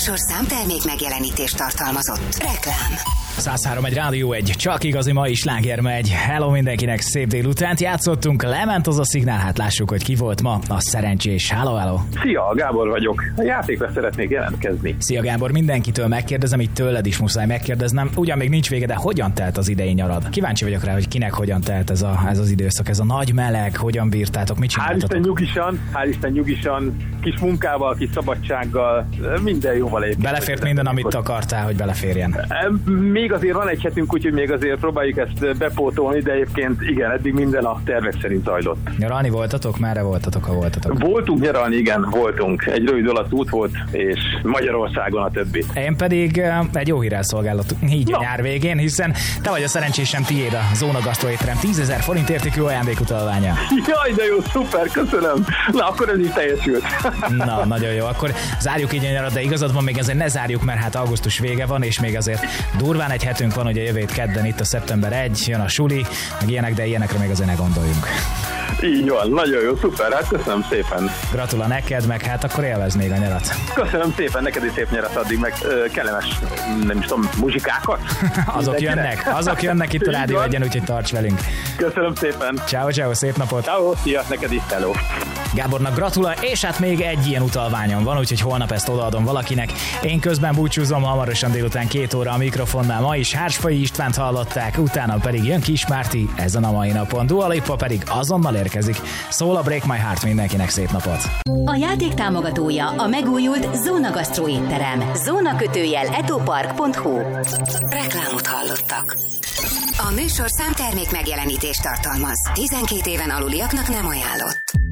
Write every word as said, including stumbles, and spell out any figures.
műsor számtermék megjelenítést tartalmazott. Reklám. száz három egy Rádió egy, csak igazi mai sláger megy. Hello mindenkinek, szép délutánt játszottunk, lement az a szignál, hát lássuk, hogy ki volt ma a szerencsés. Hello, hello. Szia, Gábor vagyok. A játékra szeretnék jelentkezni. Szia Gábor, mindenkitől megkérdezem, itt tőled is muszáj megkérdeznem. Ugyan még nincs vége, de hogyan telt az idei nyarad? Kíváncsi vagyok rá, hogy kinek hogyan telt ez, a, ez az időszak, ez a nagy meleg, hogyan bírtátok, mit csináltatok? Hál' Isten nyugisan, hál' Isten nyugisan, kis munkával, kis szabadsággal, minden jóval épp. Belefért minden, amit akartál, hogy beleférjen. Még azért van egy hetünk, úgyhogy még azért próbáljuk ezt bepótolni, de egyébként igen, eddig minden a tervek szerint zajlott. Nyaralni voltatok? Merre voltatok, ha voltatok? Voltunk nyaralni, igen, voltunk. Egy rövid olasz út volt, és Magyarországon a többi. Én pedig egy jó hírrel szolgálok így no. a nyár végén, hiszen te vagy a szerencsésem, tiéd a Zóna Gastro étterem tízezer forint értékű ajándékutalványa. Jaj, de jó, szuper, köszönöm. Na, akkor ez is teljesült. Na, nagyon jó. Akkor zárjuk így a nyarat, de igazad van, még azért ne zárjuk, mert hát augusztus vége van, és még azért durván egy hetünk van, ugye jövő hét kedden itt a szeptember elseje, jön a suli, meg ilyenek, de ilyenekre még azért ne gondoljunk. Így van, nagyon jó, szuper, hát köszönöm szépen. Gratulál neked, meg hát akkor élvezd még a nyarat. Köszönöm szépen, neked is szép nyarat, addig meg ö, kellemes, nem is tudom, muzsikákat. Azok jönnek, azok jönnek itt a Rádió egyen, úgyhogy tarts velünk. Köszönöm szépen. Ciao, ciao, szép napot. Ciao, szia, neked is, hello. Gábornak gratulál, és hát még egy ilyen utalványom van, úgyhogy holnap ezt odaadom valakinek. Én közben búcsúzom, hamarosan délután két óra a mikrofonnál. Ma is Hársfai Istvánt hallották, utána pedig jön Kis Márti, ezen a mai napon. Dua Lipa pedig azonnal érkezik. Szól a Break My Heart, mindenkinek szép napot. A játék támogatója a megújult Zóna Gastro étterem. Zóna kötőjel etopark pont hu. Reklámot hallottak. A műsor számtermék megjelenítést tartalmaz. tizenkét éven aluliaknak nem ajánlott.